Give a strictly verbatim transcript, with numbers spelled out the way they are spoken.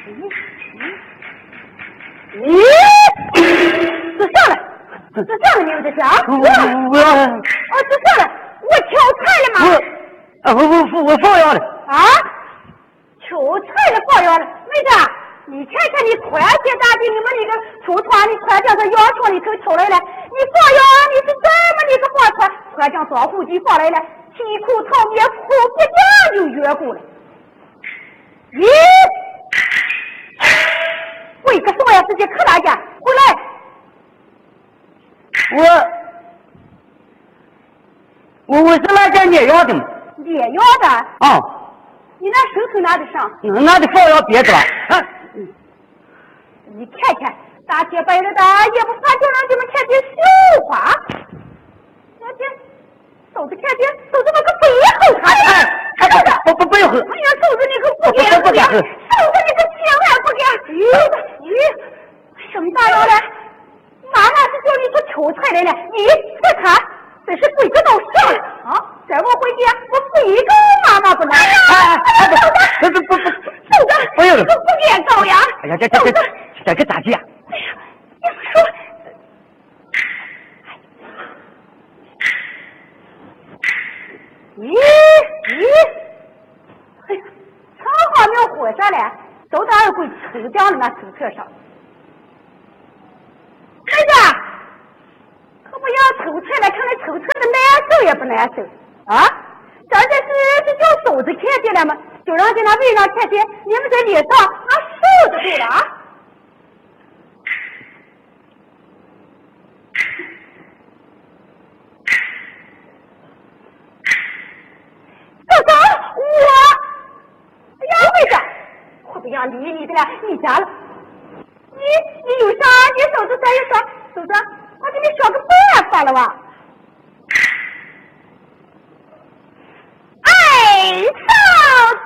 咦，这上来，这上来，你们这是啊？ 我哦，这上来，我挑菜了吗？ 我啊，我我我放药了。 啊？挑菜了，放药了，妹子，你看看你快些大姐，你们那个厨团，你快将这药床里头挑来了，你放药，你是怎么你个货船？快将装护机放来了，提裤套棉裤不讲就越过了。咦？为个什么要直接可大家回来？ 我我我是来家捏药的嘛。 捏药的？ 啊。 你那手头拿得上？ 嗯，拿的放药别的吧。啊。 嗯。你看看，大姐白了的，也不怕就让你们看见绣花。看见，手子看见，手子那个背后看见。 哎，不不不不要喝。 哎呀，手子你可不给不给，手子你可千万不给。咦咦，什么大药了？妈妈是叫你去求财来了，你再看，这是鬼个到上了啊！再不回家，我非跟妈妈不来。哎哎， 不不不不， 手子， 不要了， 不给高呀！ 哎呀，这这这这个大姐。 哎呀，你不说。咦咦，哎呀，长话没有火上来，都在二鬼抽奖的那手册上。妹子，可不要抽出来，看来抽册的难受也不难受啊！咱这是是叫手子看见了吗？就让在那位上看见，你们在脸上拿手子对了啊！嫂嫂，我，哎呀，妹子，我不要理你的了，你家了。你你有啥？你嫂子咱也说，嫂子，我给你想个办法了吧？